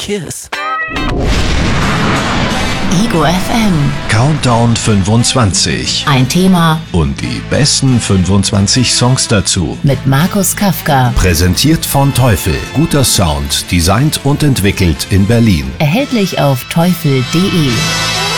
Cheers. Ego FM. Countdown 25. Ein Thema Und die besten 25 Songs dazu. mit Markus Kafka. Präsentiert von Teufel. Guter Sound, designt und entwickelt in Berlin. Erhältlich auf teufel.de.